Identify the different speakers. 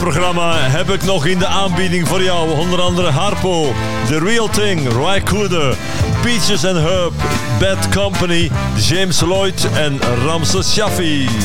Speaker 1: programma heb ik nog in de aanbieding voor jou onder andere Harpo, The Real Thing, Ry Cooder, Peaches and Herb, Bad Company, James Lloyd en Ramses Shaffi.